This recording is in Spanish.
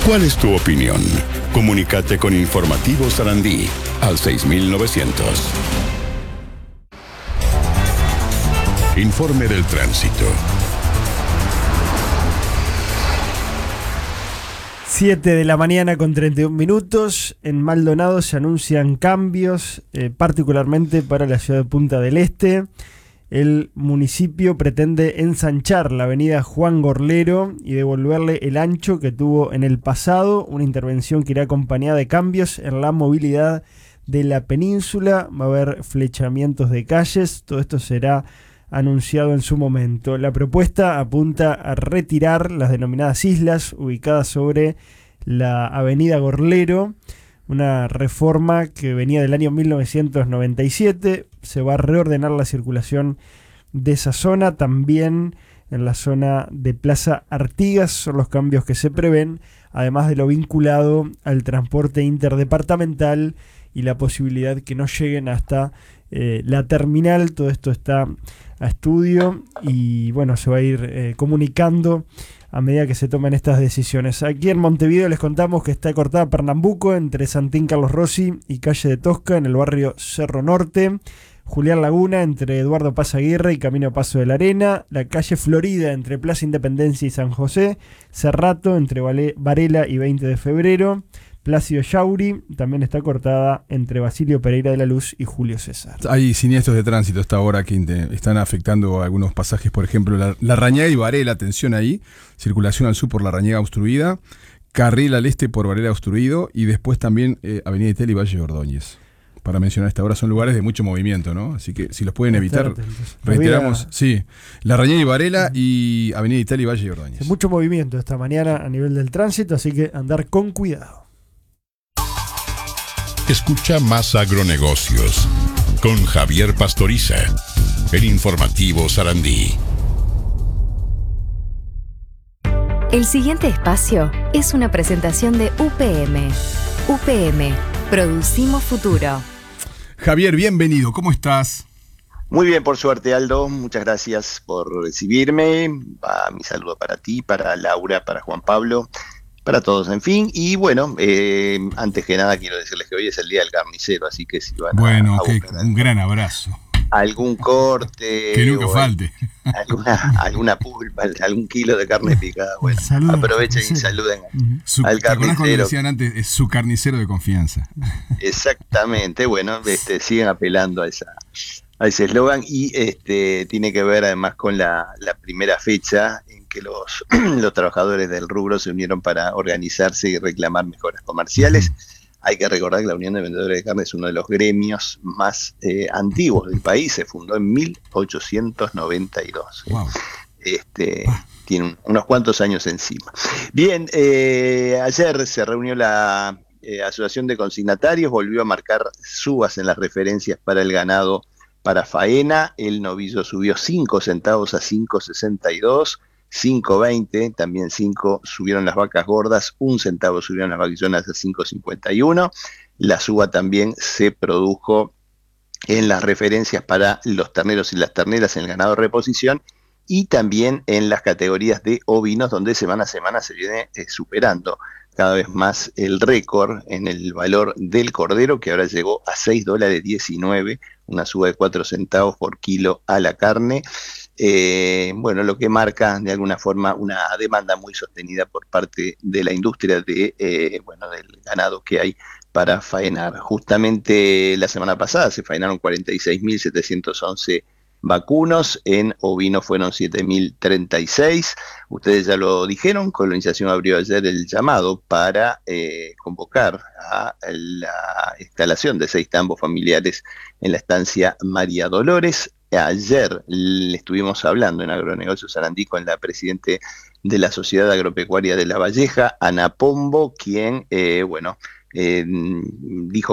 ¿Cuál es tu opinión? Comunícate con Informativo Sarandí al 6900. Informe del tránsito. 7 de la mañana con 31 minutos. En Maldonado se anuncian cambios, particularmente para la ciudad de Punta del Este. El municipio pretende ensanchar la avenida Juan Gorlero y devolverle el ancho que tuvo en el pasado, una intervención que irá acompañada de cambios en la movilidad de la península. Va a haber flechamientos de calles, todo esto será anunciado en su momento. La propuesta apunta a retirar las denominadas islas ubicadas sobre la avenida Gorlero, una reforma que venía del año 1997. Se va a reordenar la circulación de esa zona, también en la zona de Plaza Artigas son los cambios que se prevén, además de lo vinculado al transporte interdepartamental y la posibilidad que no lleguen hasta la terminal. Todo esto está a estudio y bueno, se va a ir comunicando a medida que se tomen estas decisiones. Aquí en Montevideo les contamos que está cortada Pernambuco entre Santín Carlos Rossi y Calle de Tosca en el barrio Cerro Norte. Julián Laguna entre Eduardo Paz Aguirre y Camino Paso de la Arena. La calle Florida entre Plaza Independencia y San José. Cerrato entre Varela y 20 de febrero. Plácido Yauri también está cortada entre Basilio Pereira de la Luz y Julio César. Hay siniestros de tránsito hasta ahora que están afectando algunos pasajes, por ejemplo, la Rañaga y Varela, atención ahí, circulación al sur por la Rañaga obstruida, carril al este por Varela obstruido y después también Avenida Itel y Valle Ordóñez. Para mencionar esta hora, son lugares de mucho movimiento, ¿no? Así que si los pueden evitar, reiteramos, sí, la Rañaga y Varela y Avenida Itel y Valle Ordóñez. Mucho movimiento esta mañana a nivel del tránsito, así que andar con cuidado. Escucha Más Agronegocios con Javier Pastoriza, el Informativo Sarandí. El siguiente espacio es una presentación de UPM. UPM, producimos futuro. Javier, bienvenido, ¿cómo estás? Muy bien, por suerte, Aldo. Muchas gracias por recibirme. Va mi saludo para ti, para Laura, para Juan Pablo, para todos, en fin. Y bueno, antes que nada quiero decirles que hoy es el Día del Carnicero, así que si van a buscar un gran abrazo. Algún corte, que nunca falte, alguna pulpa, algún kilo de carne picada, bueno, aprovechen y saluden al carnicero. Cuando decían antes, es su carnicero de confianza. Exactamente, bueno, siguen apelando a ese eslogan y tiene que ver además con la primera fecha en que los trabajadores del rubro se unieron para organizarse y reclamar mejoras comerciales. Hay que recordar que la Unión de Vendedores de Carne es uno de los gremios más antiguos del país, se fundó en 1892. Wow. Tiene unos cuantos años encima. Bien, ayer se reunió la Asociación de Consignatarios, volvió a marcar subas en las referencias para el ganado para faena. El novillo subió 5 centavos a 5.62. 5.20, también 5 subieron las vacas gordas, 1 centavo subieron las vaquillonas a 5.51. La suba también se produjo en las referencias para los terneros y las terneras en el ganado de reposición y también en las categorías de ovinos, donde semana a semana se viene superando cada vez más el récord en el valor del cordero, que ahora llegó a $6.19, una suba de 4 centavos por kilo a la carne. Bueno, lo que marca de alguna forma una demanda muy sostenida por parte de la industria del ganado que hay para faenar. Justamente la semana pasada se faenaron 46.711 vacunos, en ovinos fueron 7.036. Ustedes ya lo dijeron, Colonización abrió ayer el llamado para convocar a la instalación de 6 tambos familiares en la estancia María Dolores. Ayer le estuvimos hablando en Agronegocios Sarandí con la presidente de la Sociedad Agropecuaria de La Valleja, Ana Pombo, quien dijo